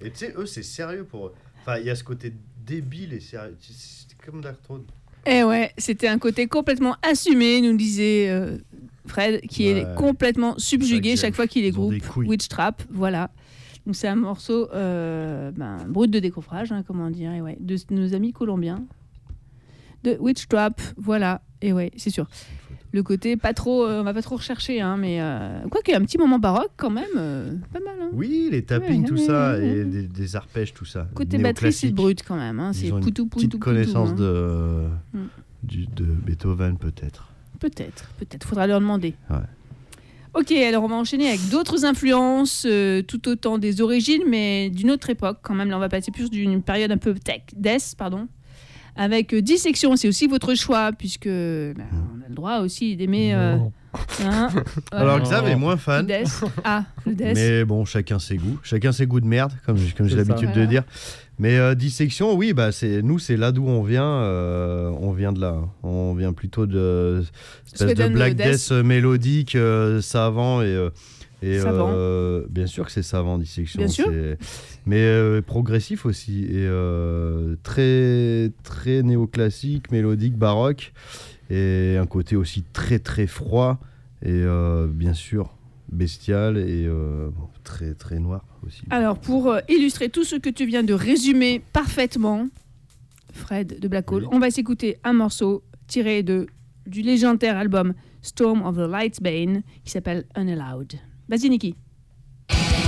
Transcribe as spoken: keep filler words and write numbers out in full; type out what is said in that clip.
Et tu sais, eux, c'est sérieux pour eux. Enfin, il y a ce côté débile et sérieux. C'est comme Darkthrone. Eh ouais, c'était un côté complètement assumé, nous disait euh, Fred, qui Ouais. est complètement subjugué chaque fois qu'il est Ils ont groupe des couilles. Witch Trap, voilà. Donc c'est un morceau euh, ben, brut de décoffrage, hein, comment dire, et ouais, de nos amis colombiens. De Witch Trap, voilà, et ouais, c'est sûr. Le côté pas trop, euh, on va pas trop rechercher, hein, mais euh, quoi qu'il y a un petit moment baroque quand même, euh, pas mal. Hein. Oui, les tappings, Ouais, tout ouais, ça, ouais, et ouais. des, des arpèges, tout ça. Côté batterie, c'est Néoclassique. brut quand même, hein, Ils c'est ont une poutou poutou petite poutou. connaissance Hein. de, Mm. du, de Beethoven, peut-être. Peut-être, peut-être, faudra leur demander. Ouais. Ok, alors on va enchaîner avec d'autres influences, euh, tout autant des origines, mais d'une autre époque quand même. Là, on va passer plus d'une période un peu tech, death, pardon. Avec euh, Dissection, c'est aussi votre choix, puisque bah, on a le droit aussi d'aimer... Euh, hein, Alors voilà. Xav est moins fan. Le death. Ah, le death. Mais bon, chacun ses goûts. Chacun ses goûts de merde, comme, comme j'ai C'est l'habitude ça. de dire. Mais euh, Dissection, oui, bah, c'est, nous, c'est là d'où on vient. Euh, on vient de là. On vient plutôt de, espèce de Sweden black Death. death mélodique, euh, savant. Et, euh, et Savant. euh, bien sûr que c'est savant, Dissection. Bien sûr. C'est, mais euh, progressif aussi. Et euh, très, très néoclassique, mélodique, baroque. Et un côté aussi très, très froid. Et euh, bien sûr, bestial et euh, bon, très très noir aussi. Alors, pour euh, illustrer tout ce que tu viens de résumer parfaitement, Fred de Black Hole, Oui. on va s'écouter un morceau tiré de, du légendaire album Storm of the Light's Bane qui s'appelle Unallowed. Vas-y, Niki.